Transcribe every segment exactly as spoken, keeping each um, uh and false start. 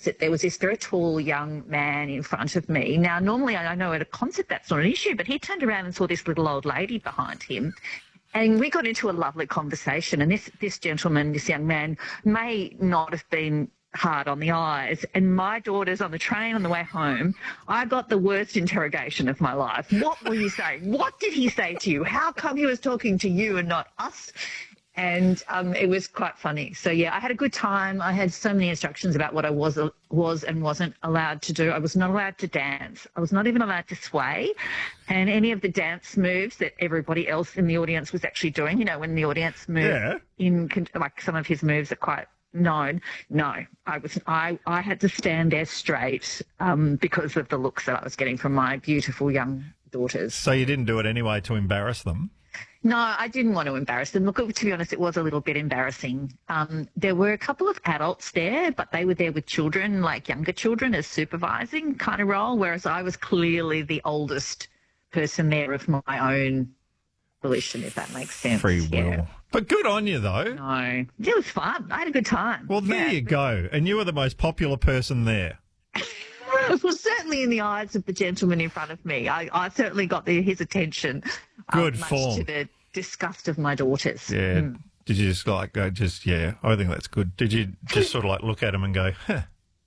that there was this very tall young man in front of me. Now, normally I know at a concert that's not an issue, but he turned around and saw this little old lady behind him. And we got into a lovely conversation. And this, this gentleman, this young man, may not have been hard on the eyes. And my daughter's on the train on the way home. I got the worst interrogation of my life. What were you saying? What did he say to you? How come he was talking to you and not us? And um, it was quite funny. So, yeah, I had a good time. I had so many instructions about what I was was and wasn't allowed to do. I was not allowed to dance. I was not even allowed to sway. And any of the dance moves that everybody else in the audience was actually doing, you know, when the audience moved Yeah. in, like some of his moves are quite known. No, I was. I, I had to stand there straight um, because of the looks that I was getting from my beautiful young daughters. So you didn't do it anyway to embarrass them? No, I didn't want to embarrass them. Look, to be honest, it was a little bit embarrassing. Um, there were a couple of adults there, but they were there with children, like younger children, as supervising kind of role, whereas I was clearly the oldest person there of my own volition, if that makes sense. Free will. Yeah. But good on you, though. No, it was fun. I had a good time. Well, there Yeah. you go. And you were the most popular person there. Well, certainly in the eyes of the gentleman in front of me. I, I certainly got the, his attention. Good um, much form. to the disgust of my daughters. Yeah. Mm. Did you just like go, just, yeah, I think that's good. Did you just sort of like look at him and go, huh?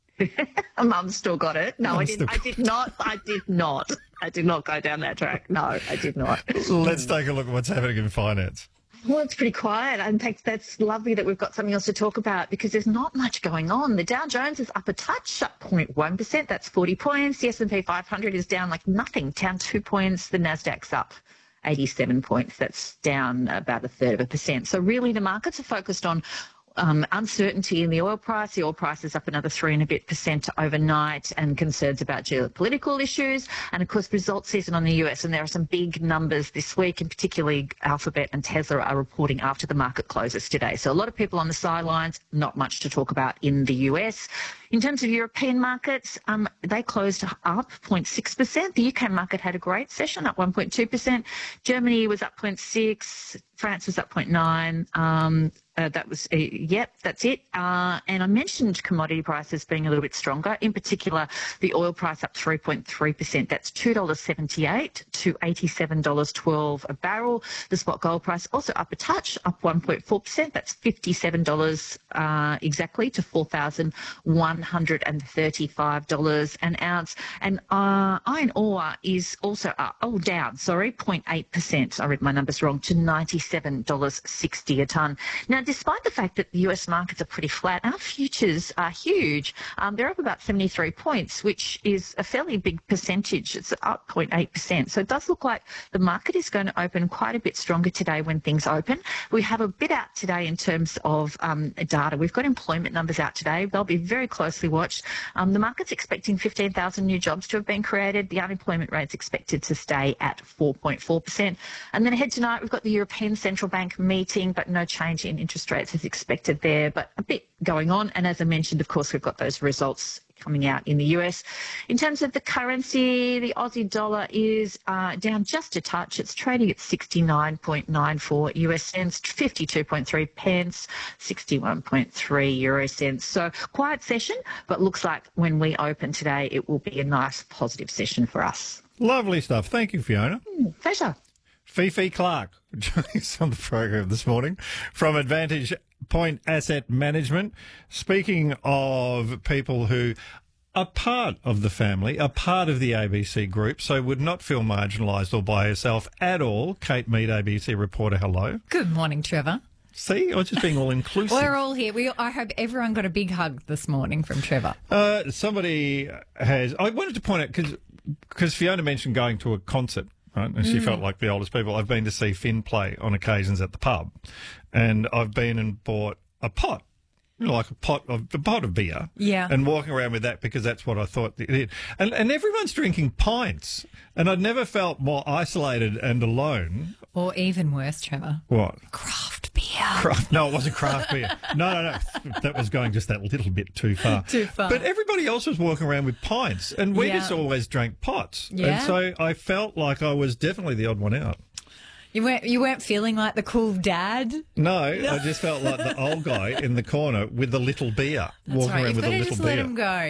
Mum still got it. No, Mum I still didn't. I got did not. I did not. I did not go down that track. No, I did not. Let's take a look at what's happening in finance. Well, it's pretty quiet. In fact, that's lovely that we've got something else to talk about because there's not much going on. The Dow Jones is up a touch, up zero point one percent. That's forty points. The S and P five hundred is down like nothing, down two points. The Nasdaq's up eighty-seven points. That's down about a third of a percent. So really the markets are focused on Um, uncertainty in the oil price. The oil price is up another three and a bit percent overnight, and concerns about geopolitical issues. And of course, results season on the U S. And there are some big numbers this week, and particularly Alphabet and Tesla are reporting after the market closes today. So a lot of people on the sidelines, not much to talk about in the U S. In terms of European markets, um, they closed up zero point six percent. The U K market had a great session, up one point two percent. Germany was up zero point six. France was up zero point nine. Um, uh, that was, uh, yep, that's it. Uh, and I mentioned commodity prices being a little bit stronger. In particular, the oil price up three point three percent. That's two dollars seventy-eight to eighty-seven dollars twelve a barrel. The spot gold price also up a touch, up one point four percent. That's fifty-seven dollars uh, exactly to four thousand one hundred thirty-five dollars an ounce. And uh, iron ore is also up, oh, down, sorry, zero point eight percent. I read my numbers wrong, to ninety-seven dollars sixty a tonne. Now, despite the fact that the U S markets are pretty flat, our futures are huge. Um, they're up about seventy-three points, which is a fairly big percentage. It's up zero point eight percent. So it does look like the market is going to open quite a bit stronger today when things open. We have a bit out today in terms of um, data. We've got employment numbers out today. They'll be very closely watched. Um, the market's expecting fifteen thousand new jobs to have been created. The unemployment rate's expected to stay at four point four percent. And then ahead tonight, we've got the European Central Bank meeting, but no change in interest rates as expected there, but a bit going on. And as I mentioned, of course, we've got those results coming out in the U S. In terms of the currency, the Aussie dollar is uh, down just a touch. It's trading at sixty-nine point nine four U S cents, fifty-two point three pence, sixty-one point three euro cents. So quiet session, but looks like when we open today, it will be a nice positive session for us. Lovely stuff. Thank you, Fiona. Mm, pleasure. Fifi Clark joining us on the program this morning from Advantage Point Asset Management. Speaking of people who are part of the family, are part of the A B C group, so would not feel marginalised or by herself at all. Kate Mead, A B C reporter, hello. Good morning, Trevor. See, I was just being all inclusive. We're all here. We, I hope everyone got a big hug this morning from Trevor. Uh, somebody has... I wanted to point out, because because Fiona mentioned going to a concert, right? And she mm. felt like the oldest people. I've been to see Finn play on occasions at the pub, and I've been and bought a pot, you know, like a pot of a pot of beer, yeah, and walking around with that because that's what I thought it is. And and everyone's drinking pints, and I'd never felt more isolated and alone. Or even worse, Trevor. What? Craft beer. Craft, no, it wasn't craft beer. No, no, no. That was going just that little bit too far. Too far. But everybody else was walking around with pints, and we Yeah. just always drank pots. Yeah. And so I felt like I was definitely the odd one out. You weren't, you weren't feeling like the cool dad? No, I just felt like the old guy in the corner with the little beer, That's walking right. around You with a better little just beer. let him go.